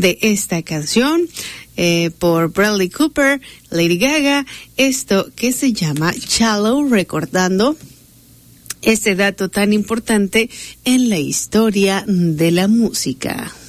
de esta canción por Bradley Cooper, Lady Gaga, esto que se llama Shallow, recordando este dato tan importante en la historia de la música.